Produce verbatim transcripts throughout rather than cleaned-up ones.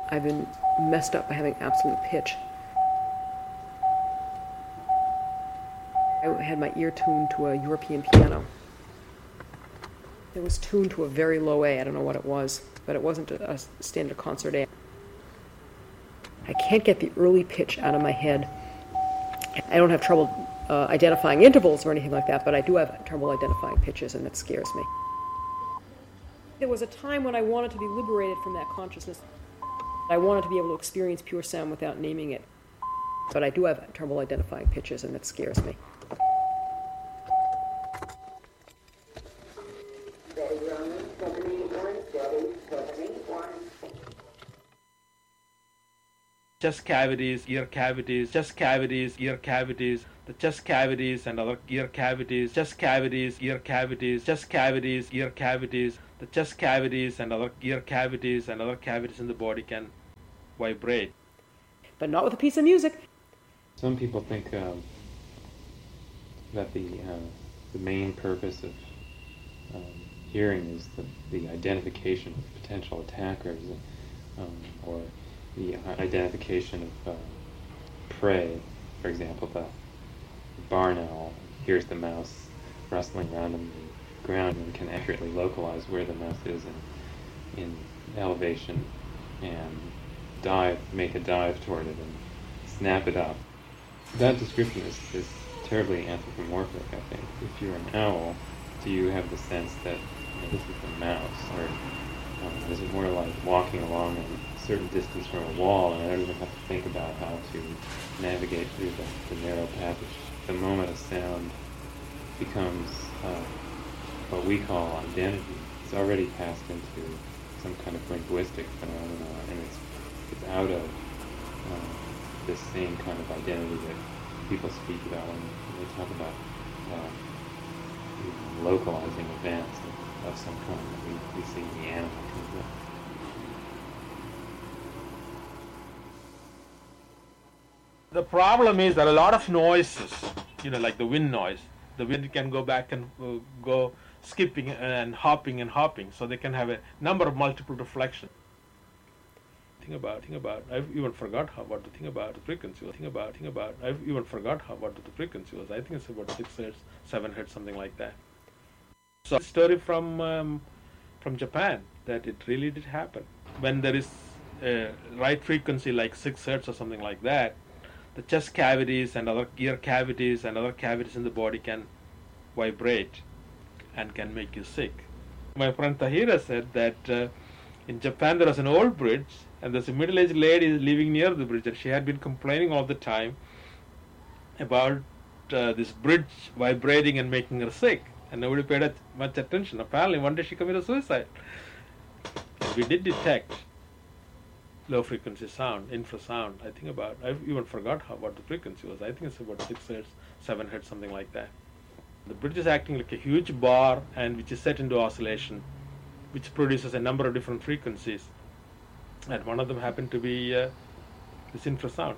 I've been messed up by having absolute pitch. I had my ear tuned to a European piano. It was tuned to a very low A. I don't know what it was, but it wasn't a, a standard concert A. I can't get the early pitch out of my head. I don't have trouble uh, identifying intervals or anything like that, but I do have trouble identifying pitches, and that scares me. There was a time when I wanted to be liberated from that consciousness. I wanted to be able to experience pure sound without naming it. But I do have trouble identifying pitches, and that scares me. Chest cavities, ear cavities, chest cavities, ear cavities, the chest cavities and other ear cavities, chest cavities, ear cavities, chest cavities, ear cavities, the chest cavities and other ear cavities and other cavities in the body can vibrate. But not with a piece of music. Some people think um, that the uh, the main purpose of um, hearing is the, the identification of potential attackers, um, or the identification of uh, prey. For example, the barn owl hears the mouse rustling around on the ground and can accurately localize where the mouse is in, in elevation and dive, make a dive toward it and snap it up. That description is, is terribly anthropomorphic, I think. If you're an owl, do you have the sense that, you know, this is a mouse, or um, is it more like walking along a certain distance from a wall and I don't even have to think about how to navigate through the, the narrow passage? The moment a sound becomes uh, what we call identity, it's already passed into some kind of linguistic phenomenon, and it's it's out of uh, this same kind of identity that people speak about when, when they talk about uh, localizing events of, of some kind that we, we see in the animal kingdom. The problem is that a lot of noises, you know, like the wind noise, the wind can go back and uh, go skipping and hopping and hopping, so they can have a number of multiple reflections. Think about, think about, I've even forgot how, what to think about the frequency was. Think about, think about, I've even forgot how, what the frequency was. I think it's about six hertz, seven hertz, something like that. So a story from, um, from Japan, that it really did happen. When there is a right frequency like six hertz or something like that, the chest cavities and other ear cavities and other cavities in the body can vibrate and can make you sick. My friend Tahira said that uh, in Japan there was an old bridge, and there's a middle-aged lady living near the bridge, and she had been complaining all the time about uh, this bridge vibrating and making her sick, and nobody paid at much attention. Apparently one day she committed suicide. And we did detect low-frequency sound, infrasound. I think about, I even forgot how, what the frequency was. I think it's about six hertz, seven hertz, something like that. The bridge is acting like a huge bar, and which is set into oscillation, which produces a number of different frequencies. And one of them happened to be uh, this infrasound.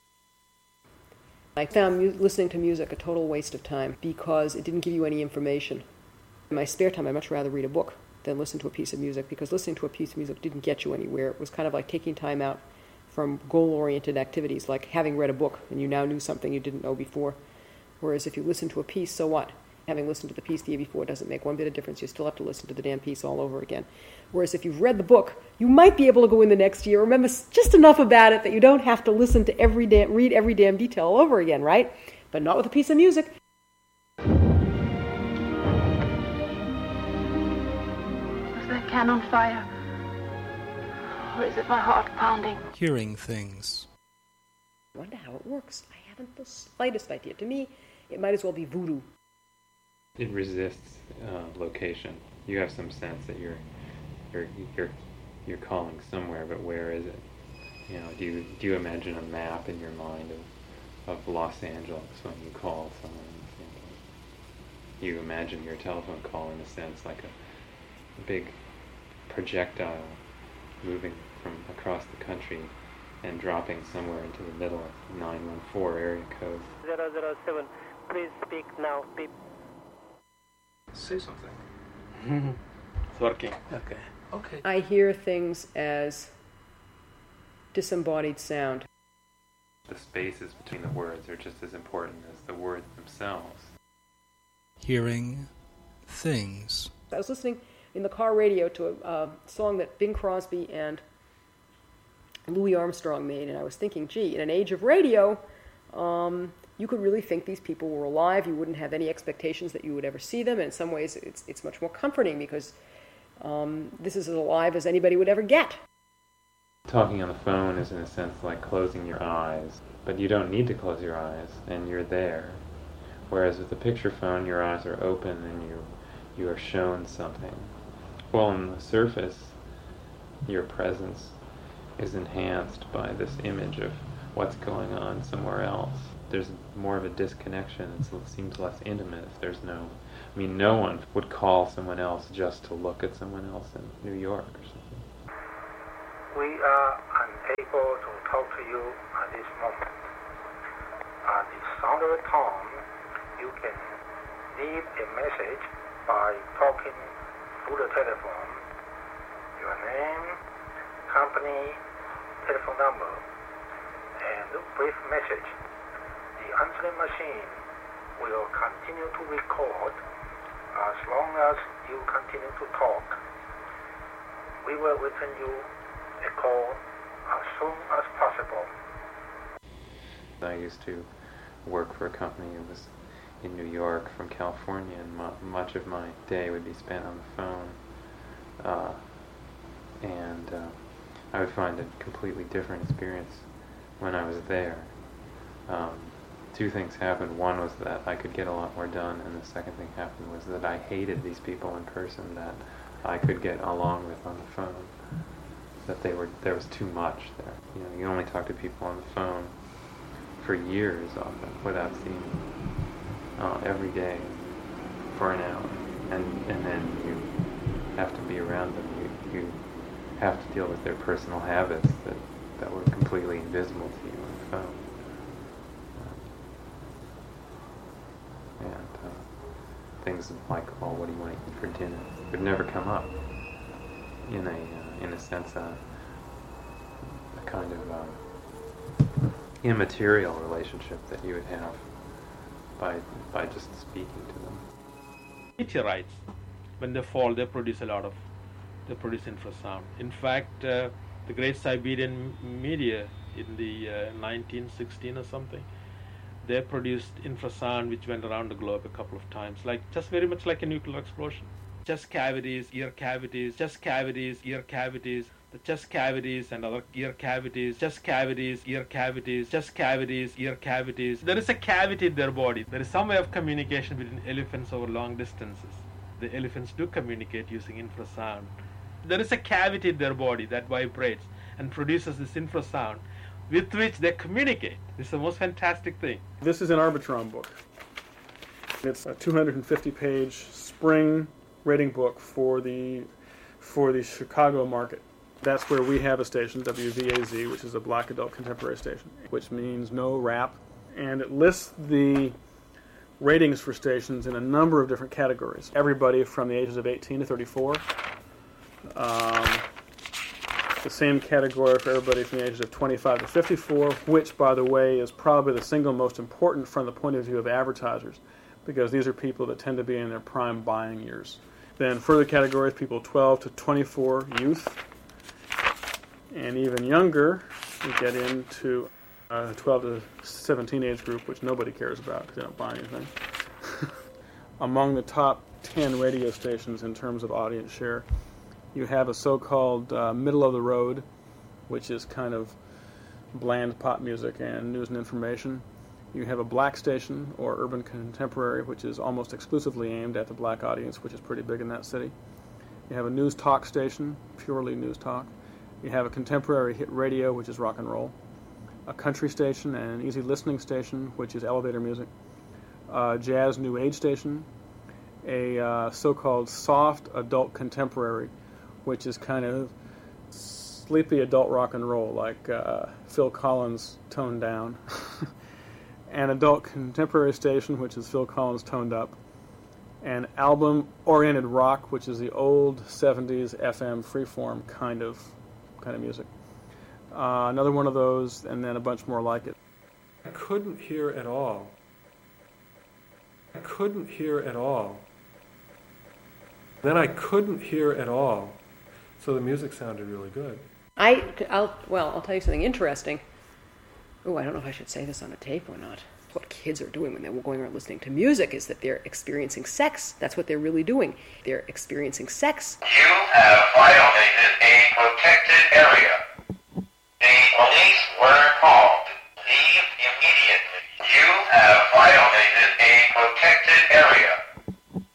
I found mu- listening to music a total waste of time because it didn't give you any information. In my spare time, I'd much rather read a book than listen to a piece of music, because listening to a piece of music didn't get you anywhere. It was kind of like taking time out from goal-oriented activities, like having read a book and you now knew something you didn't know before. Whereas if you listen to a piece, so what? Having listened to the piece the year before doesn't make one bit of difference. You still have to listen to the damn piece all over again. Whereas if you've read the book, you might be able to go in the next year, remember just enough about it that you don't have to listen to every damn, read every damn detail all over again, right? But not with a piece of music. Is that can on fire? Or is it my heart pounding? Hearing things. I wonder how it works. I haven't the slightest idea. To me, it might as well be voodoo. It resists uh, location. You have some sense that you're you're you're you're calling somewhere, but where is it? You know, do you do you imagine a map in your mind of of Los Angeles when you call someone? You imagine your telephone call in a sense like a, a big projectile moving from across the country and dropping somewhere into the middle of nine one four area code. zero zero seven, please speak now. Beep. Say something. It's working. Okay. Okay. I hear things as disembodied sound. The spaces between the words are just as important as the words themselves. Hearing things. I was listening in the car radio to a uh, song that Bing Crosby and Louis Armstrong made, and I was thinking, gee, in an age of radio, um, you could really think these people were alive. You wouldn't have any expectations that you would ever see them, and in some ways it's it's much more comforting because um, this is as alive as anybody would ever get. Talking on the phone is in a sense like closing your eyes, but you don't need to close your eyes, and you're there. Whereas with the picture phone, your eyes are open and you you are shown something. Well, on the surface, your presence is enhanced by this image of what's going on somewhere else. There's more of a disconnection. It's, it seems less intimate if there's no... I mean, no one would call someone else just to look at someone else in New York or something. We are unable to talk to you at this moment. At the sound of the tone, you can leave a message by talking through the telephone. Your name, company, telephone number, and a brief message. The answering machine will continue to record as long as you continue to talk. We will return you a call as soon as possible. I used to work for a company that was in New York from California, and mu- much of my day would be spent on the phone. Uh, and uh, I would find a completely different experience when I was there. Um, two things happened. One was that I could get a lot more done, and the second thing happened was that I hated these people in person that I could get along with on the phone. That they were there was too much there. You know, you only talk to people on the phone for years often without seeing them uh, every day for an hour, and and then you have to be around them. You you have to deal with their personal habits that, that were completely invisible to you on the phone. Um, and uh, things like, oh, what do you want to eat for dinner? Would never come up in a uh, in a sense uh, a kind of um, immaterial relationship that you would have by by just speaking to them. Meteorites, when they fall, they produce a lot of, they produce infrasound. In fact, uh, the Great Siberian Meteor in the uh, nineteen sixteen or something, they produced infrasound which went around the globe a couple of times, like just very much like a nuclear explosion. Chest cavities, ear cavities, chest cavities, ear cavities, the chest cavities and other ear cavities, chest cavities, ear cavities, chest cavities, ear cavities. There is a cavity in their body. There is some way of communication between elephants over long distances. The elephants do communicate using infrasound. There is a cavity in their body that vibrates and produces this infrasound with which they communicate. It's the most fantastic thing. This is an Arbitron book. It's a two hundred fifty page spring rating book for the for the Chicago market. That's where we have a station, W V A Z, which is a black adult contemporary station, which means no rap. And it lists the ratings for stations in a number of different categories. Everybody from the ages of eighteen to thirty-four. Um, the same category for everybody from the ages of twenty-five to fifty-four, which, by the way, is probably the single most important from the point of view of advertisers, because these are people that tend to be in their prime buying years. Then further categories, people twelve to twenty-four, youth. And even younger, we get into a twelve to seventeen age group, which nobody cares about because they don't buy anything. Among the top ten radio stations in terms of audience share, you have a so-called uh, middle of the road, which is kind of bland pop music and news and information. You have a black station, or urban contemporary, which is almost exclusively aimed at the black audience, which is pretty big in that city. You have a news talk station, purely news talk. You have a contemporary hit radio, which is rock and roll. A country station and an easy listening station, which is elevator music. A jazz new age station. A uh, so-called soft adult contemporary, which is kind of sleepy adult rock and roll, like uh, Phil Collins toned down. An adult contemporary station, which is Phil Collins toned up. An album-oriented rock, which is the old seventies F M freeform kind of kind of music. uh, another one of those, and then a bunch more like it. I couldn't hear at all. I couldn't hear at all. Then I couldn't hear at all. So the music sounded really good. I, I'll, well, I'll tell you something interesting. Oh, I don't know if I should say this on a tape or not. What kids are doing when they're going around listening to music is that they're experiencing sex. That's what they're really doing. They're experiencing sex. You have violated a protected area. The police were called. Leave immediately. You have violated a protected area.